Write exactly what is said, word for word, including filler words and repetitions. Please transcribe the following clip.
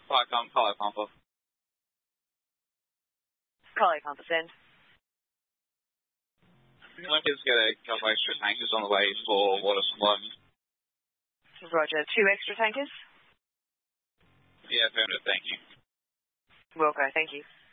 Fire pump, fire pumper. Collie pumper, send. Olympians get a couple extra tankers on the way for water supply. Roger. Two extra tankers? Yeah, affirmative, thank you. Wilco, thank you.